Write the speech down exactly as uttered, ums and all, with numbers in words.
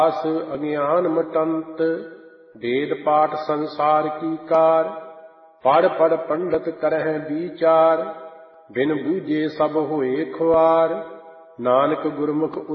आस अज्ञान मटंत वेद पाठ संसार की कार। पढ़ पढ़ पंडित करह विचार बिन बूझे सब होए खुआर। नानक गुरमुख